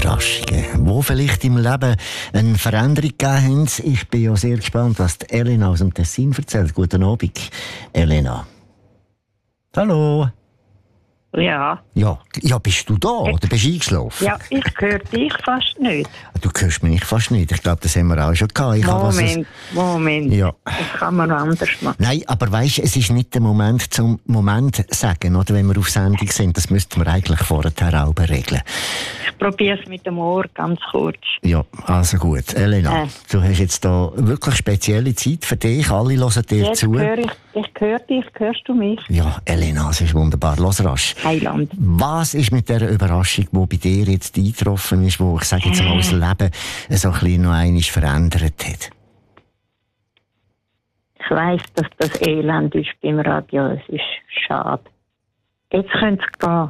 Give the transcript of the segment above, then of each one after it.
Überraschungen, die vielleicht im Leben eine Veränderung gegeben haben. Ich bin ja sehr gespannt, was die Elena aus dem Tessin erzählt. Guten Abend, Elena. Hallo. Ja. Ja, bist du da oder bist du eingeschlafen? Ja, ich höre dich fast nicht. Du hörst mich fast nicht. Ich glaube, das haben wir auch schon gehabt. Moment. Ja. Das kann man anders machen. Nein, aber weisst, es ist nicht der Moment zum Moment sagen, oder wenn wir auf Sendung sind. Das müssten wir eigentlich vorher auch regeln. Ich probiere es mit dem Ohr ganz kurz. Ja, also gut. Elena, du hast jetzt da wirklich spezielle Zeit für dich. Alle hören dir jetzt zu. Ich höre dich. Hörst du mich? Ja, Elena, es ist wunderbar. Los rasch. Heiland. Was ist mit dieser Überraschung, die bei dir jetzt eingetroffen ist, wo ich sage jetzt mal das Leben so ein bisschen noch einmal verändert hat? Ich weiss, dass das Elend ist beim Radio. Es ist schade. Jetzt könnte es gehen.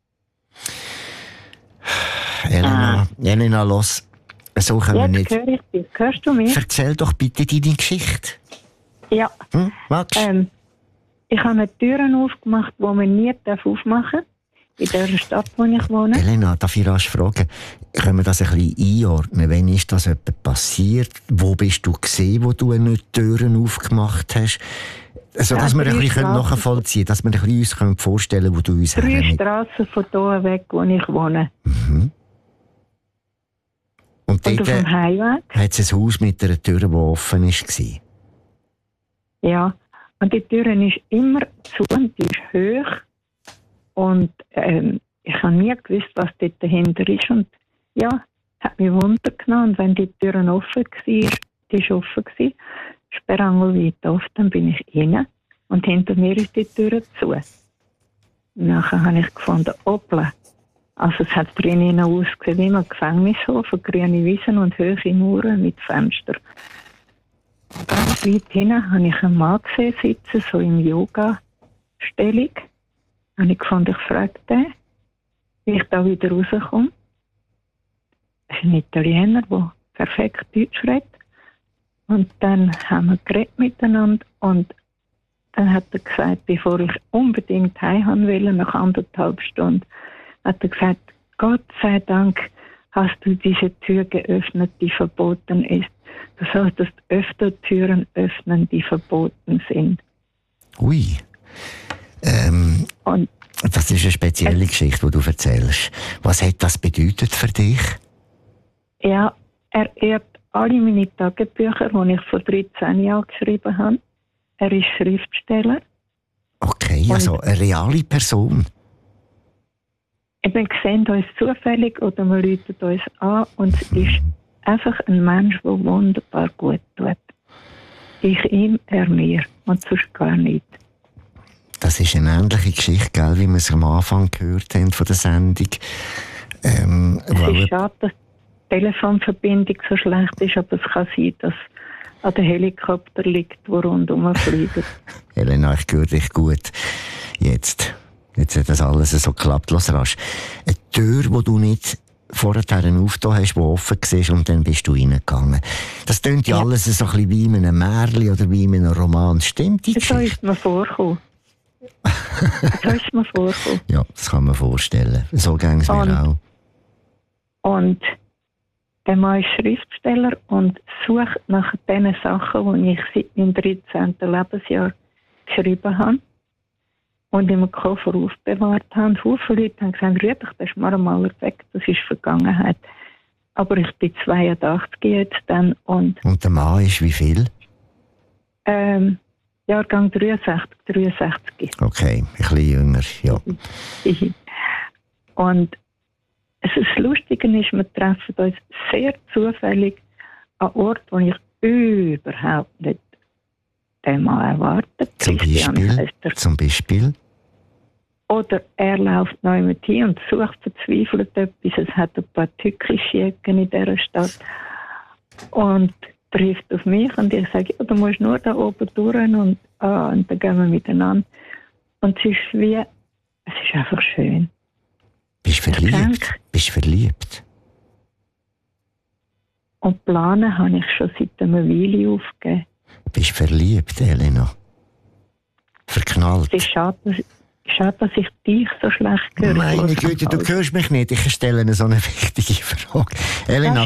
Elena, los. So können wir nicht. Jetzt höre ich dich. Hörst du mich? Erzähl doch bitte deine Geschichte. Ja. Magst? Ich habe eine Türen aufgemacht, die man nie aufmachen darf. In der Stadt, wo ich wohne. Elena, darf ich rasch fragen, können wir das ein bisschen einordnen? Wann ist das etwa passiert? Wo bist du gesehen, wo du eine Türen aufgemacht hast? Also, dass wir ein bisschen nachvollziehen können, dass wir uns ein bisschen vorstellen können, wo du uns 3 Strassen von hier weg, wo ich wohne. Mhm. Und dort auf dem Heimweg hat es ein Haus mit einer Tür, die offen war. Ja, und die Tür ist immer zu und die ist hoch. Und ich habe nie gewusst, was dort dahinter ist. Und ja, hat mich Wunder genommen. Und wenn die Tür offen war, die war offen, Sperrangel weit auf, dann bin ich rein. Und hinter mir ist die Tür zu. Und nachher habe ich gefunden, hoppla. Also es hat drinnen ausgesehen wie ein Gefängnishof, grüne Wiesen und hohe Mauern mit Fenstern. Ganz weit hinten habe ich einen Mann gesehen sitzen, so in Yoga-Stellung. Und ich fand, ich fragte den, wie ich da wieder rauskomme. Das ist ein Italiener, der perfekt Deutsch redet. Und dann haben wir geredet miteinander und dann hat er gesagt, bevor ich unbedingt heim wollte, nach 1,5 Stunden, hat er gesagt, Gott sei Dank hast du diese Tür geöffnet, die verboten ist. Du solltest öfter Türen öffnen, die verboten sind. Ui. Und das ist eine spezielle Geschichte, die du erzählst. Was hat das bedeutet für dich? Ja, er ehrt alle meine Tagebücher, die ich vor 13 Jahren geschrieben habe. Er ist Schriftsteller. Okay, also eine reale Person. Wir sehen uns zufällig oder wir rufen uns an und es ist einfach ein Mensch, der wunderbar gut tut. Ich ihm, er mir und sonst gar nicht. Das ist eine ähnliche Geschichte, gell, wie wir es am Anfang gehört haben von der Sendung. Es ist schade, dass die Telefonverbindung so schlecht ist, aber es kann sein, dass an den Helikopter liegt, der rundherum fliegt. Elena, ich höre dich gut. Jetzt hat das alles so geklappt. Los rasch. Eine Tür, die du nicht vorher aufgetan hast, die offen war und dann bist du reingegangen. Das klingt ja alles so ein bisschen wie in einem Märchen oder wie in einem Roman. Stimmt die Geschichte? So ist mir vorgekommen. Ja, das kann man vorstellen. So ging es mir auch. Und der Mann ist Schriftsteller und sucht nach den Sachen, die ich seit meinem 13. Lebensjahr geschrieben habe und im Koffer aufbewahrt habe. Viele Leute haben gesagt, rühr dich, das ist mir mal weg, das ist Vergangenheit. Aber ich bin 82 jetzt dann. Und der Mann ist wie viel? Jahrgang 63. Okay, ein bisschen jünger, ja. Und das Lustige ist, wir treffen uns sehr zufällig an Ort, wo ich überhaupt nicht den Mann erwartet. Zum Beispiel? Oder er läuft neu mit hin und sucht verzweifelt etwas. Es hat ein paar tückische Ecken in dieser Stadt. Und trifft auf mich und ich sage, ja, du musst nur da oben durch und dann gehen wir miteinander. Und es ist einfach schön. Bist du verliebt? Und planen habe ich schon seit einer Weile aufgegeben. Bist du verliebt, Elena? Verknallt? Es ist schade, Schade, dass ich dich so schlecht höre. Meine Güte, du hörst mich nicht. Ich stelle eine so eine wichtige Frage. Elena,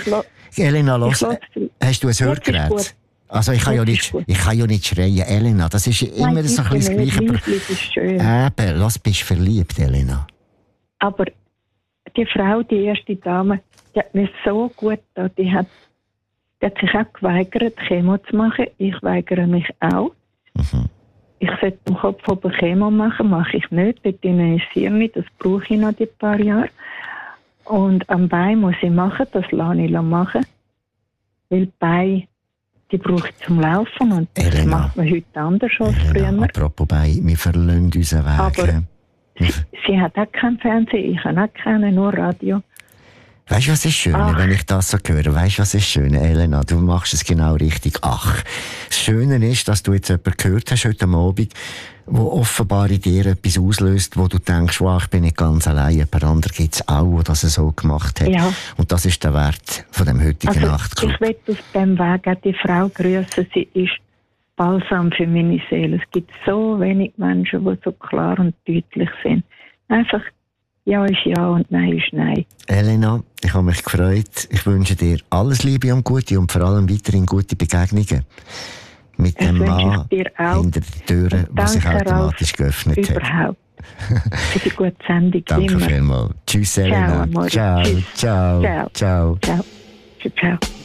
hast du ein Hörgerät? Also ich kann ja nicht schreien. Elena, das ist immer so ein bisschen das Gleiche. Ist schön. Eben, bist du verliebt, Elena? Aber die Frau, die erste Dame, die hat mir so gut getan. Die hat sich auch geweigert, Chemo zu machen. Ich weigere mich auch. Mhm. Ich sollte den Kopf oben Chemo machen, mache ich nicht. Dort immunisiere mich, das brauche ich noch die paar Jahre. Und am Bein muss ich machen, das lasse ich machen. Weil die Beine, die brauche ich zum Laufen. Und das Elena, macht man heute anders als früher. Apropos Bein, wir verlassen unseren Weg. Aber sie hat auch keinen Fernseher, ich habe auch keinen, nur Radio. Weißt du, was ist schön, wenn ich das so höre? Weißt du, was ist schön, Elena? Du machst es genau richtig. Ach, das Schöne ist, dass du jetzt jemanden gehört hast heute Abend, wo offenbar in dir etwas auslöst, wo du denkst, wow, ich bin nicht ganz allein, jemand anderes gibt es auch, der das so gemacht hat. Ja. Und das ist der Wert von dem heutigen Nachtclub. Ich will auf dem Weg auch die Frau grüßen. Sie ist Balsam für meine Seele. Es gibt so wenig Menschen, die so klar und deutlich sind. Einfach ja ist ja und nein ist nein. Elena, ich habe mich gefreut. Ich wünsche dir alles Liebe und Gute und vor allem weiterhin gute Begegnungen mit dem Mann hinter der Tür, die sich automatisch geöffnet hat. Überhaupt. Für die gute Sendung. Danke vielmals. Tschüss, Elena. Ciao. Ciao. Tschüss. Ciao. Ciao. Ciao. Ciao. Ciao.